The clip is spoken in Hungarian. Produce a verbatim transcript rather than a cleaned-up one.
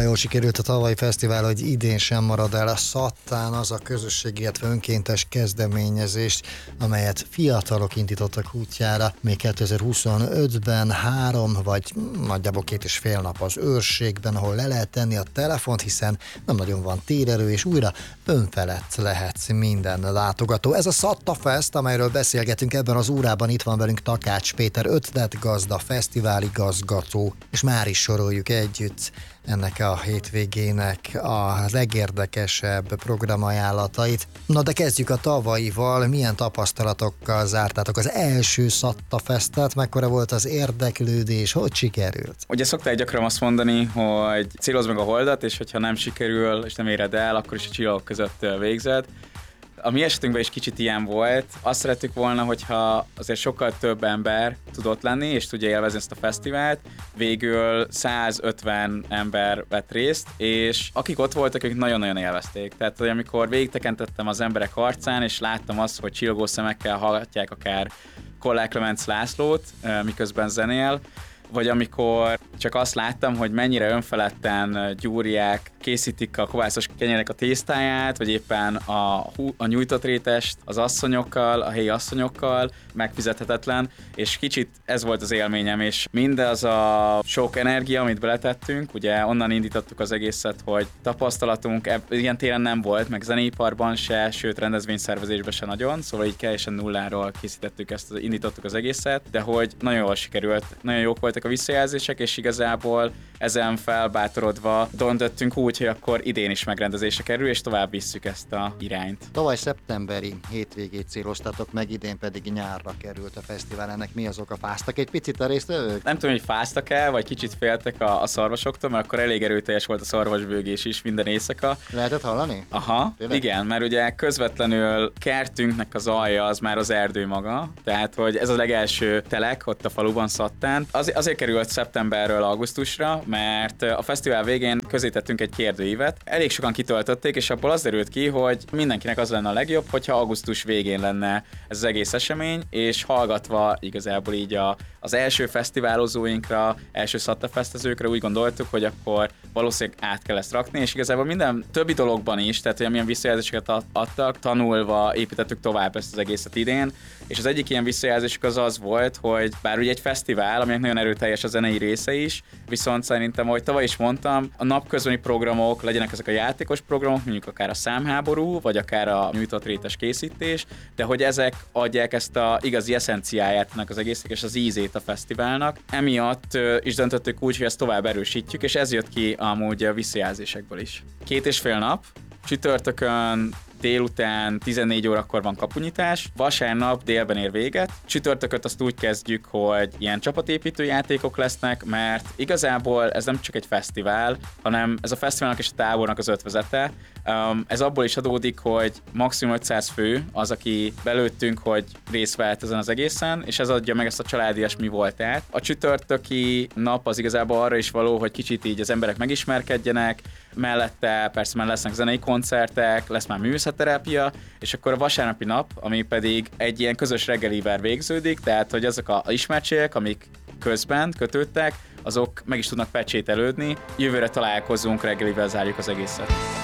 Olyan jól sikerült a tavalyi fesztivál, hogy idén sem marad el a Szattán az a közösség, illetve önkéntes kezdeményezést, amelyet fiatalok indítottak útjára. Még kétezer-huszonötben három vagy nagyjából két és fél nap az őrségben, ahol le lehet tenni a telefont, hiszen nem nagyon van térerő, és újra önfelett lehet minden látogató. Ez a Szatta Fest, amelyről beszélgetünk ebben az órában, itt van velünk Takács Péter, ötletgazda, fesztivál igazgató, és már is soroljuk együtt ennek a hétvégének a legérdekesebb programajánlatait. Na de kezdjük a tavalyival. Milyen tapasztalatokkal zártátok az első Szatta Festet? Mekkora volt az érdeklődés? Hogy sikerült? Ugye szokták gyakran azt mondani, hogy célozd meg a holdat, és hogyha nem sikerül, és nem éred el, akkor is a csillagok között végzed. A mi esetünkben is kicsit ilyen volt. Azt szerettük volna, hogyha azért sokkal több ember tudott lenni, és tudja élvezni ezt a fesztivált. Végül százötven ember vett részt, és akik ott voltak, ők nagyon-nagyon élvezték. Tehát, hogy amikor végigtekintettem az emberek arcán, és láttam azt, hogy csillogó szemekkel hallgatják akár Kollár Klemenc Lászlót, miközben zenél, vagy amikor csak azt láttam, hogy mennyire önfeledten gyúrják, készítik a kovászos kenyerek a tésztáját, vagy éppen a, a nyújtott rétest az asszonyokkal, a helyi asszonyokkal, megfizethetetlen, és kicsit ez volt az élményem, és mindez a sok energia, amit beletettünk, ugye onnan indítottuk az egészet, hogy tapasztalatunk eb- ilyen téren nem volt, meg zeneiparban se, sőt rendezvényszervezésben se nagyon, szóval így teljesen nulláról készítettük ezt, indítottuk az egészet, de hogy nagyon jól sikerült, nagyon jók voltak a visszajelzések, és igazából ezen felbátorodva döntöttünk úgy, hogy akkor idén is megrendezésre kerül, és tovább visszük ezt a irányt. Tavaly szeptemberi hétvégét céloztatok meg, idén pedig nyárra került a fesztivál. Ennek mi az oka? Fáztak egy picit a résztvevők? Nem tudom, hogy fáztak el, vagy kicsit féltek a, a szarvasoktól, mert akkor elég erőteljes volt a szarvasbőgés is minden éjszaka. Lehetett hallani? Aha, Tényleg? Igen, mert ugye közvetlenül kertünknek az alja az már az erdő maga, tehát hogy ez a legelső telek ott a faluban Szattán. Az, azért került szeptemberről augusztusra, mert a fesztivál végén közé tettünk egy kérdőívet. Elég sokan kitöltötték, és abból az derült ki, hogy mindenkinek az lenne a legjobb, hogyha augusztus végén lenne ez az egész esemény, és hallgatva igazából így a, az első fesztiválozóinkra, első Szatta Festezőkre úgy gondoltuk, hogy akkor valószínűleg át kell ezt rakni, és igazából minden többi dologban is, tehát hogy milyen visszajelzéseket adtak, tanulva építettük tovább ezt az egészet idén, és az egyik ilyen visszajelzésük az az volt, hogy bár ugye egy fesztivál, aminek nagyon erőteljes a zenei része is, viszont szerintem, ahogy tavaly is mondtam, a napközbeni programok, legyenek ezek a játékos programok, mondjuk akár a számháború, vagy akár a nyújtott rétes készítés, de hogy ezek adják ezt a igazi eszenciáját ennek az egésznek, és az ízét a fesztiválnak. Emiatt is döntöttük úgy, hogy ezt tovább erősítjük, és ez jött ki amúgy a visszajelzésekből is. Két és fél nap, csütörtökön délután tizennégy órakor van kapunyitás, vasárnap délben ér véget. Csütörtököt azt úgy kezdjük, hogy ilyen csapatépítő játékok lesznek, mert igazából ez nem csak egy fesztivál, hanem ez a fesztiválnak és a tábornak az ötvezete. Um, ez abból is adódik, hogy maximum ötszáz fő az, aki belőttünk, hogy részt vett ezen az egészen, és ez adja meg ezt a családias mi voltát. A csütörtöki nap az igazából arra is való, hogy kicsit így az emberek megismerkedjenek, mellette persze már lesznek zenei koncertek, lesz már művészetterápia, és akkor a vasárnapi nap, ami pedig egy ilyen közös reggelivel végződik, tehát hogy azok a ismertségek, amik közben kötődtek, azok meg is tudnak pecsételődni. Jövőre találkozunk, reggelivel zárjuk az egészet.